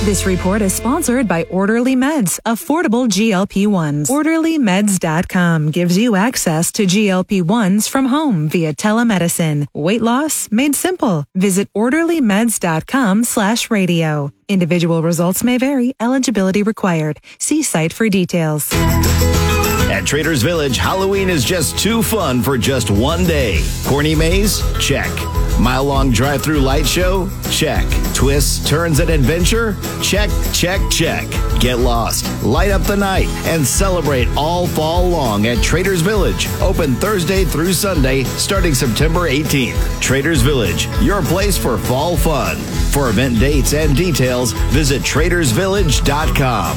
This report is sponsored by Orderly Meds, affordable GLP-1s. OrderlyMeds.com gives you access to GLP-1s from home via telemedicine. Weight loss made simple. Visit OrderlyMeds.com/radio. Individual results may vary. Eligibility required. See site for details. At Traders Village, Halloween is just too fun for just one day. Corny Maze? Check. Mile-long drive-through light show? Check. Twists, turns, and adventure? Check, check, check. Get lost, light up the night, and celebrate all fall long at Traders Village. Open Thursday through Sunday, starting September 18th. Traders Village, your place for fall fun. For event dates and details, visit TradersVillage.com.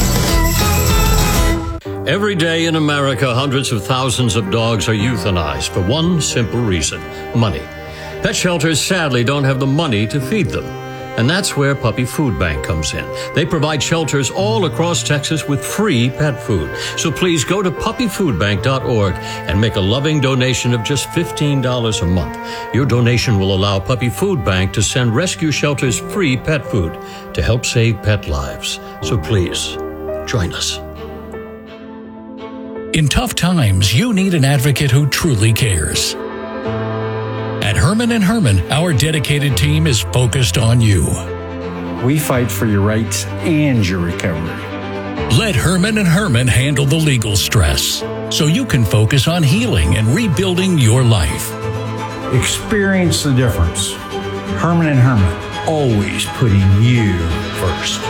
Every day in America, hundreds of thousands of dogs are euthanized for one simple reason: money. Pet shelters sadly don't have the money to feed them. And that's where Puppy Food Bank comes in. They provide shelters all across Texas with free pet food. So please go to puppyfoodbank.org and make a loving donation of just $15 a month. Your donation will allow Puppy Food Bank to send rescue shelters free pet food to help save pet lives. So please, join us. In tough times, you need an advocate who truly cares. At Herman & Herman, our dedicated team is focused on you. We fight for your rights and your recovery. Let Herman & Herman handle the legal stress so you can focus on healing and rebuilding your life. Experience the difference. Herman & Herman, always putting you first.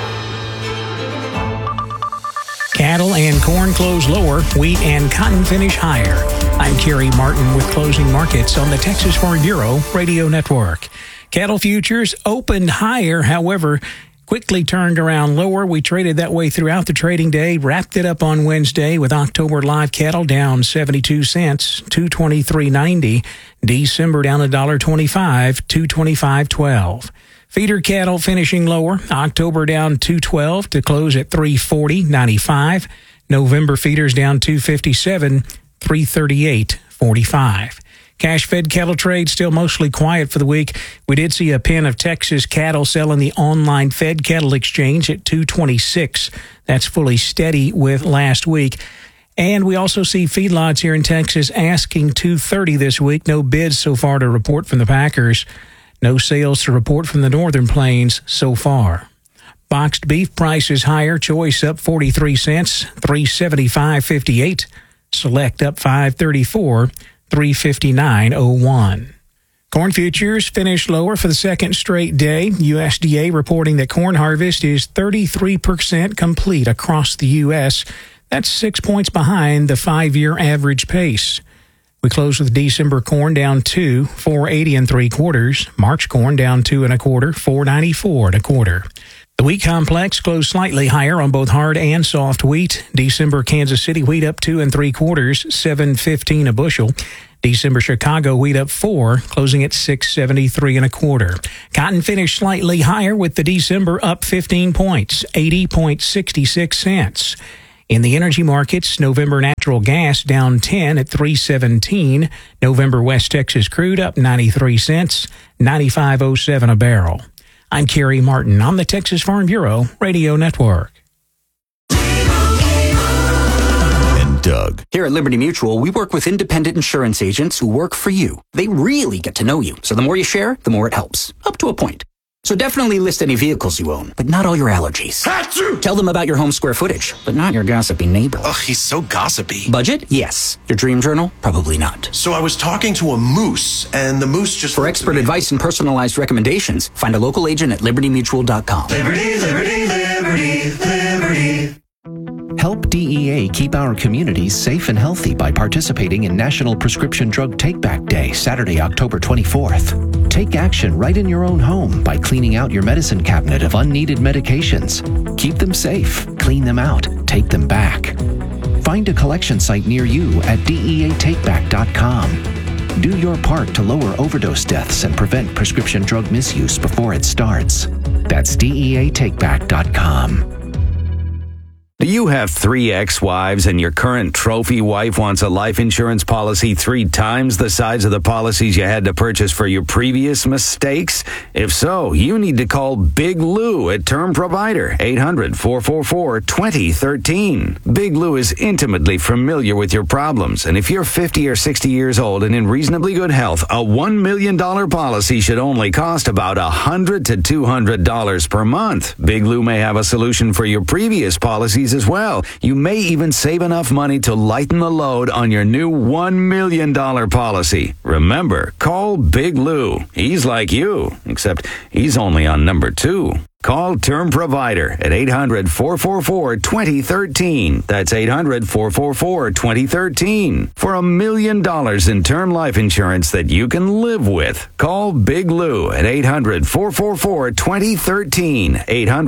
Cattle and corn close lower, wheat and cotton finish higher. I'm Kerry Martin with closing markets on the Texas Farm Bureau Radio Network. Cattle futures opened higher, however, quickly turned around lower. We traded that way throughout the trading day, wrapped it up on Wednesday with October live cattle down 72 cents, $223.90. December down $1.25, $225.12. Feeder cattle finishing lower. October down $212 to close at $340.95. November feeders down $257, $338.45. Cash-fed cattle trade still mostly quiet for the week. We did see a pen of Texas cattle sell in the online fed cattle exchange at $226. That's fully steady with last week. And we also see feedlots here in Texas asking $230 this week. No bids so far to report from the packers. No sales to report from the northern plains so far. Boxed beef prices higher. Choice up 43 cents, $375.58. Select up $5.34, $359.01. Corn futures finished lower for the second straight day. USDA reporting that corn harvest is 33% complete across the U.S. That's 6 points behind the 5-year average pace. We closed with December corn down 2, $4.80 3/4. March corn down 2 1/4, $4.94 1/4. The wheat complex closed slightly higher on both hard and soft wheat. December Kansas City wheat up 2 3/4, $7.15 a bushel. December Chicago wheat up 4, closing at $6.73 1/4. Cotton finished slightly higher with the December up 15 points, 80.66 cents. In the energy markets, November natural gas down 10 at $3.17. November West Texas crude up 93 cents, $95.07 a barrel. I'm Kerry Martin on the Texas Farm Bureau Radio Network. And Doug. Here at Liberty Mutual, we work with independent insurance agents who work for you. They really get to know you. So the more you share, the more it helps. Up to a point. So definitely list any vehicles you own, but not all your allergies. Achoo! Tell them about your home square footage, but not your gossipy neighbor. Ugh, he's so gossipy. Budget? Yes. Your dream journal? Probably not. So I was talking to a moose, and the moose just... For expert advice and personalized recommendations, find a local agent at libertymutual.com. Liberty, liberty, liberty, liberty. Help DEA keep our communities safe and healthy by participating in National Prescription Drug Take-Back Day, Saturday, October 24th. Take action right in your own home by cleaning out your medicine cabinet of unneeded medications. Keep them safe, clean them out, take them back. Find a collection site near you at DEATakeback.com. Do your part to lower overdose deaths and prevent prescription drug misuse before it starts. That's DEATakeback.com. Do You have 3 ex-wives and your current trophy wife wants a life insurance policy 3 times the size of the policies you had to purchase for your previous mistakes? If so, you need to call Big Lou at Term Provider, 800-444-2013. Big Lou is intimately familiar with your problems, and if you're 50 or 60 years old and in reasonably good health, a $1 million policy should only cost about $100 to $200 per month. Big Lou may have a solution for your previous policies as well. You may even save enough money to lighten the load on your new $1 million policy. Remember, call Big Lou. He's like you, except he's only on number 2. Call Term Provider at 800-444-2013. That's 800-444-2013. For $1 million in term life insurance that you can live with. Call Big Lou at 800-444-2013.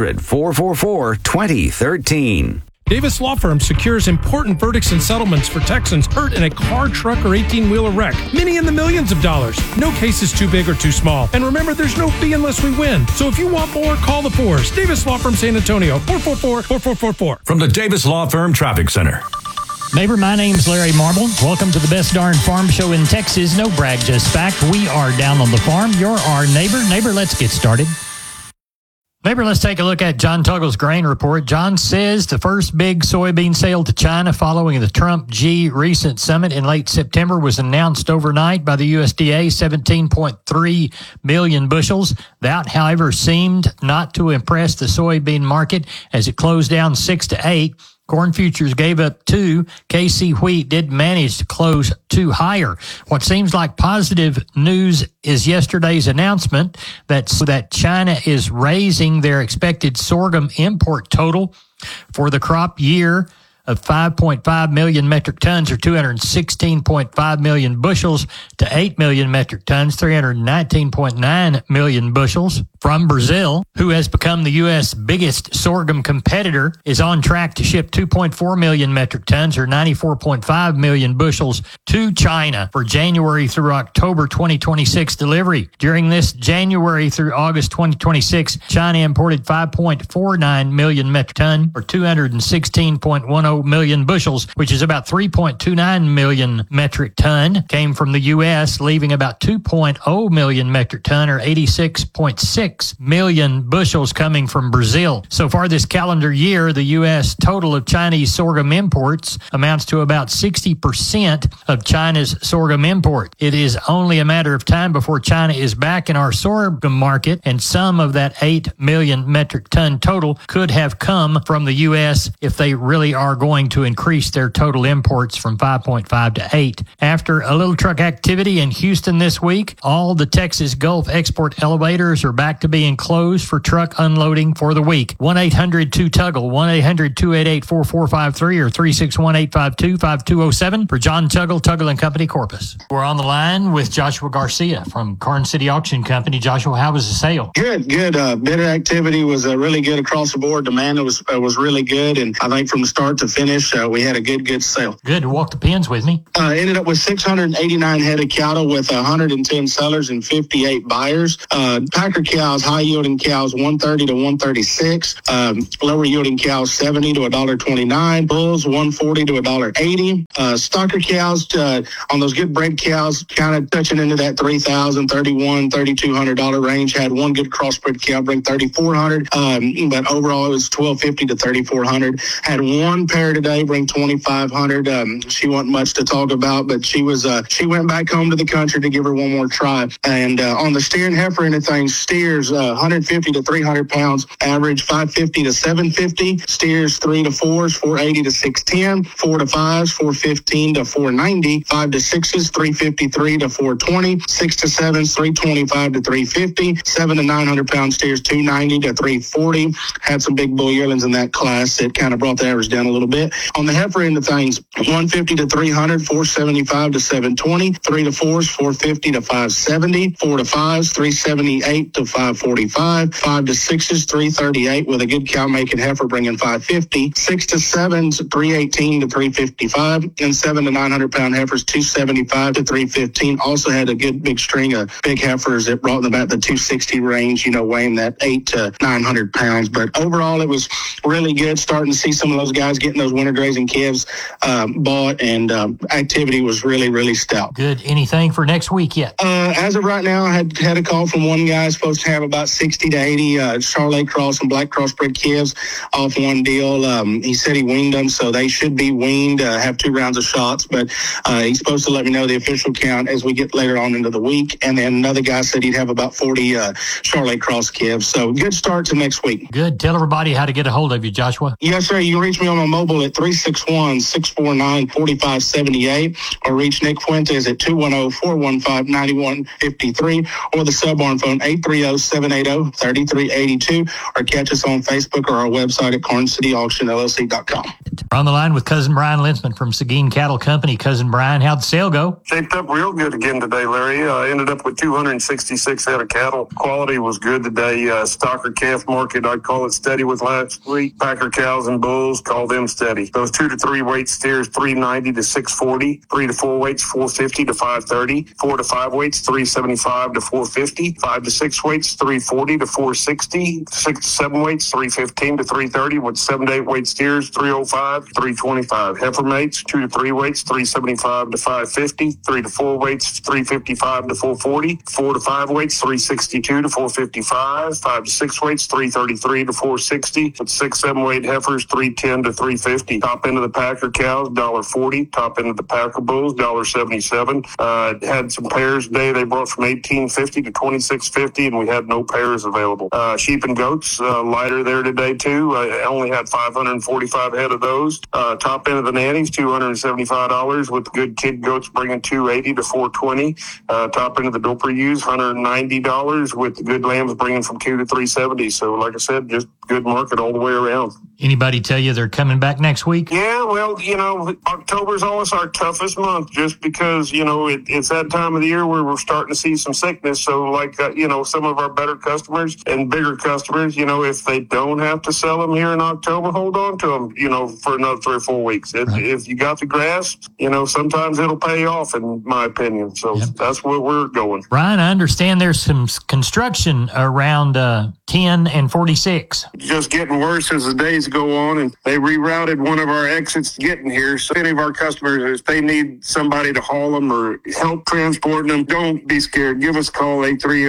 800-444-2013. Davis Law Firm secures important verdicts and settlements for Texans hurt in a car, truck, or 18-wheeler wreck. Many in the millions of dollars. No case is too big or too small. And remember, there's no fee unless we win. So if you want more, call the Fours. Davis Law Firm San Antonio, 444-4444. From the Davis Law Firm Traffic Center. Neighbor, my name's Larry Marble. Welcome to the best darn farm show in Texas. No brag, just fact. We are down on the farm. You're our neighbor. Neighbor, let's get started. Neighbor, let's take a look at John Tuggle's grain report. John says the first big soybean sale to China following the Trump-Xi recent summit in late September was announced overnight by the USDA, 17.3 million bushels. That, however, seemed not to impress the soybean market as it closed down 6 to 8. Corn futures gave up 2. KC wheat did manage to close 2 higher. What seems like positive news is yesterday's announcement that China is raising their expected sorghum import total for the crop year of 5.5 million metric tons or 216.5 million bushels to 8 million metric tons, 319.9 million bushels. From Brazil, who has become the U.S. biggest sorghum competitor, is on track to ship 2.4 million metric tons or 94.5 million bushels to China for January through October 2026 delivery. During this January through August 2026, China imported 5.49 million metric tons or 216.10 million bushels, which is about 3.29 million metric ton, came from the U.S., leaving about 2.0 million metric ton or 86.6 million bushels coming from Brazil. So far this calendar year, the U.S. total of Chinese sorghum imports amounts to about 60% of China's sorghum import. It is only a matter of time before China is back in our sorghum market, and some of that 8 million metric ton total could have come from the U.S. if they really are going to increase their total imports from 5.5 to 8. After a little truck activity in Houston this week, all the Texas Gulf export elevators are back to being closed for truck unloading for the week. 1-800-2-TUGGLE, 1-800-288-4453 or 361-852-5207 for John Tuggle, Tuggle & Company, Corpus. We're on the line with Joshua Garcia from Karn City Auction Company. Joshua, how was the sale? Good. Bidder activity was really good across the board. Demand was really good, and I think from start to finish, we had a good sale. Good. Walk the pins with me. Ended up with 689 head of cattle with 110 sellers and 58 buyers. Packer cows, high yielding cows 130 to 136, lower yielding cows 70 to $1.29, bulls 140 to $1.80. Stocker cows on those good bred cows kind of touching into that $3,000, $3,100, $3,200 range. Had one good crossbred cow bring $3,400, but overall it was $1,250 to $3,400. Had one pair today bring $2,500. She wasn't much to talk about, but she went back home to the country to give her one more try. And on the steer and heifer end of things, steers 150 to 300 pounds, average 550 to 750. Steers 3 to 4s 480 to 610. 4 to 5s 415 to 490. 5 to 6s 353 to 420. 6 to 7s 325 to 350. 7 to 900 pound steers 290 to 340. Had some big bull yearlings in that class. It kind of brought the average down a little bit. On the heifer end of things, 150 to 300, 475 to 720, 3 to 4s, 450 to 570, 4 to 5s, 378 to 545, 5 to 6s, 338 with a good cow making heifer bringing 550, 6 to 7s, 318 to 355, and 7 to 900 pound heifers, 275 to 315. Also had a good big string of big heifers that brought them about the 260 range, weighing that 8 to 900 pounds. But overall, it was really good starting to see some of those guys getting those winter grazing calves bought, and activity was really, really stout. Good. Anything for next week yet? As of right now, I had a call from one guy supposed to have about 60 to 80 Charolais Cross and Black Crossbred calves off one deal. He said he weaned them, so they should be weaned, have 2 rounds of shots, but he's supposed to let me know the official count as we get later on into the week. And then another guy said he'd have about 40 Charolais Cross calves. So good start to next week. Good. Tell everybody how to get a hold of you, Joshua. Yes, sir. You can reach me on my mobile at 361-649-4578, or reach Nick Fuentes at 210-415-9153, or the sub-barn phone 830-780-3382, or catch us on Facebook or our website at CornCityAuctionLLC.com. We're on the line with Cousin Brian Linsman from Seguin Cattle Company. Cousin Brian, how'd the sale go? Shaped up real good again today, Larry. Ended up with 266 head of cattle. Quality was good today. Stocker calf market, I'd call it steady with last week. Packer cows and bulls, call them steady. Those 2 to 3 weight steers, 390 to 640. 3 to 4 weights, 450 to 530. 4 to 5 weights, 375 to 450. 5 to 6 weights, 340 to 460. 6 to 7 weights, 315 to 330. With 7 to 8 weight steers, 305 to 325. Heifer mates, 2 to 3 weights, 375 to 550. 3 to 4 weights, 355 to 440. 4 to 5 weights, 362 to 455. 5 to 6 weights, 333 to 460. With 6, 7 weight heifers, 310 to 350. Top end of the Packer cows, $1.40. Top end of the Packer bulls, $1.77. Had some pairs today. They brought from $18.50 to $26.50, and we had no pairs available. Sheep and goats, lighter there today too. I only had 545 head of those. Top end of the nannies, $275, with the good kid goats bringing $280 to $420. Top end of the Doper ewes, $190, with the good lambs bringing from $2 to $370. So like I said, just good market all the way around. Anybody tell you they're coming back next week? Yeah, well, October's always our toughest month, just because, it's that time of the year where we're starting to see some sickness. So like, some of our better customers and bigger customers, if they don't have to sell them here in October, hold on to them, for another 3 or 4 weeks. If you got the grass, sometimes it'll pay off, in my opinion. So that's where we're going. Brian, I understand there's some construction around 10 and 46. Just getting worse as the days go on, and they rerouted one of our exits getting here. So any of our customers, if they need somebody to haul them or help transporting them, don't be scared. Give us a call,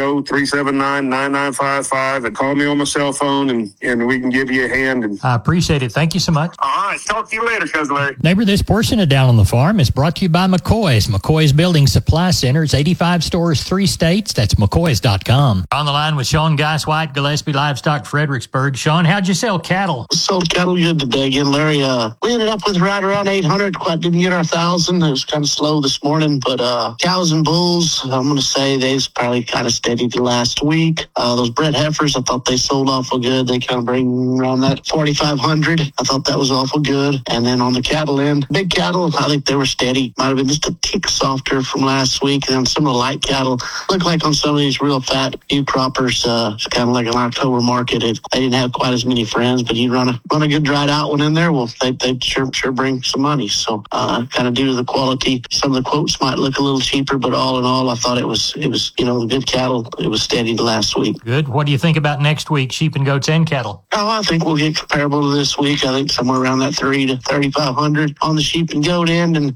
830-379-9955, and call me on my cell phone, and we can give you a hand. I appreciate it. Thank you so much. All right. Talk to you later, Cousin Larry. Neighbor, this portion of Down on the Farm is brought to you by McCoy's. McCoy's Building Supply Centers, 85 stores, 3 states. That's McCoy's.com. On the line with Sean Geiswhite, Gillespie Livestock, Fredericksburg. Sean, how'd you sell cattle? Sold cattle good today again, Larry. We ended up with right around 800. Quite didn't get our 1,000. It was kind of slow this morning, but cows and bulls, I'm going to say they's probably kind of steady the last week. Those bred heifers, I thought they sold awful good. They kind of bring around that 4,500. I thought that was awful good. And then on the cattle end, big cattle, I think they were steady. Might have been just a tick softer from last week. And then some of the light cattle look like on some of these real fat ewe croppers, it's kind of like an October market. They didn't have quite as many friends, but you run a good dried out one in there, well, they sure bring some money. So kind of due to the quality, some of the quotes might look a little cheaper, but all in all, I thought it was good cattle. It was steady the last week. Good. What do you think about next week, sheep and goats and cattle? Oh, I think we'll get comparable to this week. I think somewhere around that 3 to 3,500 on the sheep and goat end, and